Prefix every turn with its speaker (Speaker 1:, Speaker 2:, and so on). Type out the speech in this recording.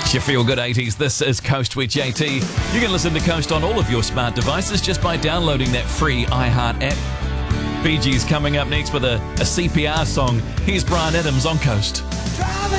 Speaker 1: Your Feel Good 80s. This is Coast with JT. You can listen to Coast on all of your smart devices just by downloading that free iHeart app. Fiji's coming up next with a CPR song. Here's Brian Adams on Coast.